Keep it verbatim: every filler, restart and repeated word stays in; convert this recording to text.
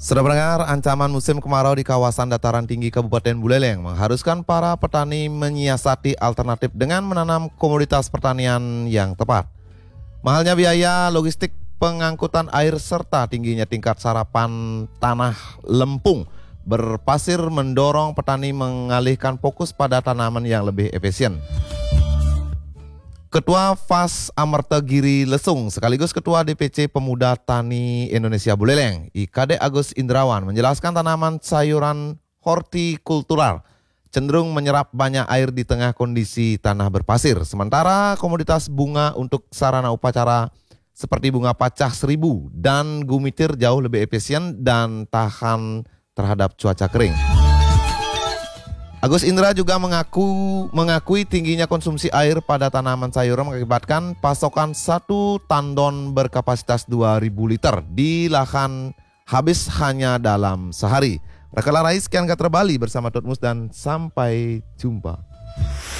Sudah mendengar, ancaman musim kemarau di kawasan dataran tinggi Kabupaten Buleleng mengharuskan para petani menyiasati alternatif dengan menanam komoditas pertanian yang tepat. Mahalnya biaya logistik pengangkutan air serta tingginya tingkat sarapan tanah lempung berpasir mendorong petani mengalihkan fokus pada tanaman yang lebih efisien. Ketua F A S Amartagiri Lesung sekaligus Ketua D P C Pemuda Tani Indonesia Buleleng, I K D Agus Indrawan, menjelaskan tanaman sayuran hortikultural cenderung menyerap banyak air di tengah kondisi tanah berpasir. Sementara komoditas bunga untuk sarana upacara seperti bunga pacah seribu dan gumitir jauh lebih efisien dan tahan terhadap cuaca kering. Agus Indra juga mengaku mengakui tingginya konsumsi air pada tanaman sayuran mengakibatkan pasokan satu tandon berkapasitas dua ribu liter di lahan habis hanya dalam sehari. Rekala Rais, sekian kata Bali bersama Tutmus dan sampai jumpa.